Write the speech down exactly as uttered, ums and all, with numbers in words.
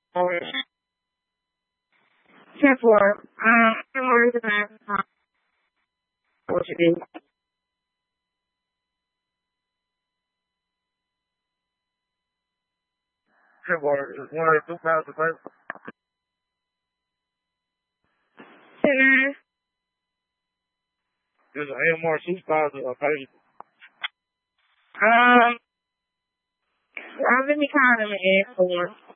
Or ten four. Um, ten more is the last. What you do? Ten four is one of the two thousand first. Ten nine. There's an A M R two thousand a page. Um, I'm gonna be calling them an four.